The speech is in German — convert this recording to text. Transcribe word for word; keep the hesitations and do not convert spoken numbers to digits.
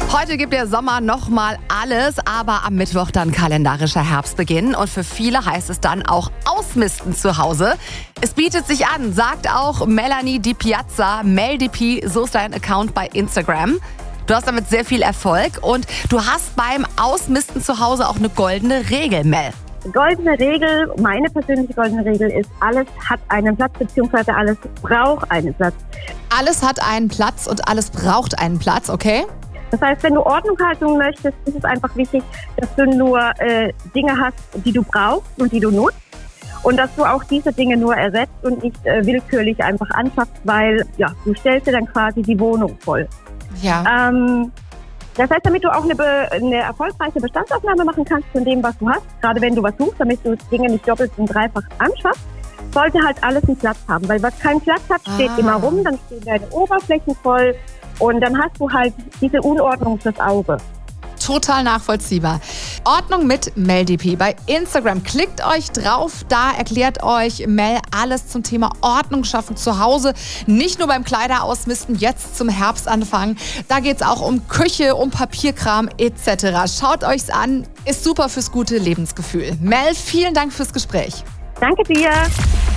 Heute gibt der Sommer nochmal alles, aber am Mittwoch dann kalendarischer Herbstbeginn. Und für viele heißt es dann auch ausmisten zu Hause. Es bietet sich an, sagt auch Melanie Di Piazza. MelDP, so ist dein Account bei Instagram. Du hast damit sehr viel Erfolg und du hast beim Ausmisten zu Hause auch eine goldene Regel, Mel. Goldene Regel, meine persönliche goldene Regel ist, alles hat einen Platz, beziehungsweise alles braucht einen Platz. Alles hat einen Platz und alles braucht einen Platz, okay? Das heißt, wenn du Ordnung halten möchtest, ist es einfach wichtig, dass du nur äh, Dinge hast, die du brauchst und die du nutzt. Und dass du auch diese Dinge nur ersetzt und nicht äh, willkürlich einfach anschaffst, weil ja, du stellst dir dann quasi die Wohnung voll. Ja. Ähm, das heißt, damit du auch eine, be- eine erfolgreiche Bestandsaufnahme machen kannst von dem, was du hast, gerade wenn du was suchst, damit du Dinge nicht doppelt und dreifach anschaffst, sollte halt alles einen Platz haben. Weil was keinen Platz hat, steht Ah. immer rum, dann stehen deine Oberflächen voll und dann hast du halt diese Unordnung fürs Auge. Total nachvollziehbar. Ordnung mit MelDP bei Instagram. Klickt euch drauf, da erklärt euch Mel alles zum Thema Ordnung schaffen zu Hause. Nicht nur beim Kleiderausmisten, jetzt zum Herbstanfang. Da geht es auch um Küche, um Papierkram et cetera. Schaut euch's an, ist super fürs gute Lebensgefühl. Mel, vielen Dank fürs Gespräch. Danke dir!